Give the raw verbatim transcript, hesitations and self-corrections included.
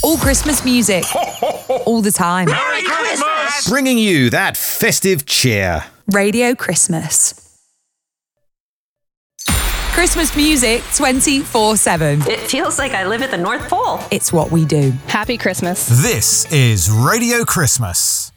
All Christmas music. All the time. Merry Christmas! Bringing you that festive cheer. Radio Christmas. Christmas music twenty-four seven. It feels like I live at the North Pole. It's what we do. Happy Christmas. This is Radio Christmas.